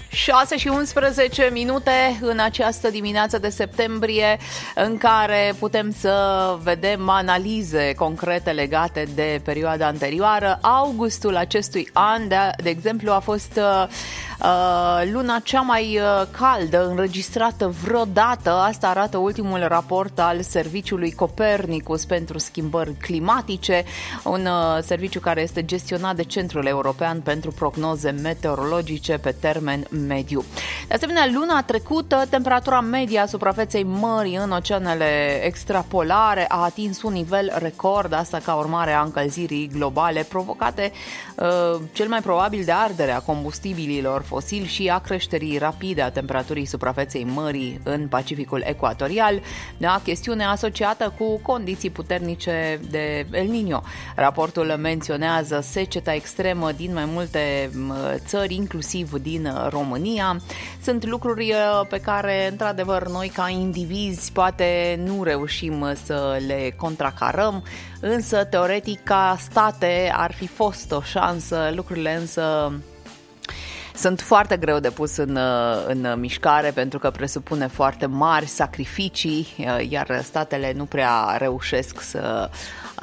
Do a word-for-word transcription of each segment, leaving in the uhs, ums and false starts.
șase și unsprezece minute în această dimineață de septembrie, în care putem să vedem analize concrete legate de perioada anterioară. Augustul acestui an, de, de exemplu, a fost uh, luna cea mai uh, caldă înregistrată vreodată. Asta arată ultimul raport al serviciului Copernicus pentru schimbări climatice, un uh, serviciu care este gestionat de Centrul European pentru Prognoze Meteorologice pe termen mediu. De asemenea, luna trecută, temperatura medie a suprafeței mării în oceanele extrapolare a atins un nivel record, asta ca urmare a încălzirii globale provocate uh, cel mai probabil de arderea combustibililor fosili și a creșterii rapide a temperaturii suprafeței mării în Pacificul Ecuatorial, o chestiune asociată cu condiții puternice de El Niño. Raportul menționează seceta extremă din mai multe țări, inclusiv din România. Sunt lucruri pe care, într-adevăr, noi ca indivizi poate nu reușim să le contracarăm, însă, teoretic, ca state ar fi fost o șansă. Lucrurile însă sunt foarte greu de pus în, în mișcare, pentru că presupune foarte mari sacrificii, iar statele nu prea reușesc să,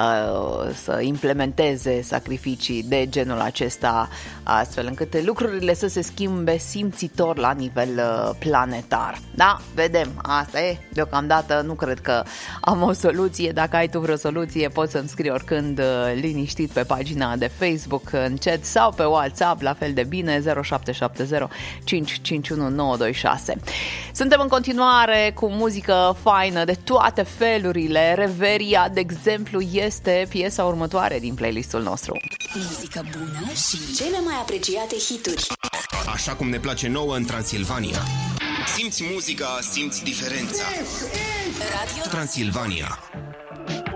să implementeze sacrificii de genul acesta, astfel încât lucrurile să se schimbe simțitor la nivel planetar. Da, vedem, asta e. Deocamdată nu cred că am o soluție. Dacă ai tu vreo soluție, poți să-mi scrii oricând liniștit pe pagina de Facebook, în chat sau pe WhatsApp, la fel de bine, zero șapte șapte zero cinci cinci unu nouă doi șase. Suntem în continuare cu muzică faină de toate felurile. Reveria, de exemplu, este piesa următoare din playlistul nostru. Muzică bună și cele mai apreciate hituri. Așa cum ne place nouă în Transilvania. Simți muzica, simți diferența. Radio Transilvania.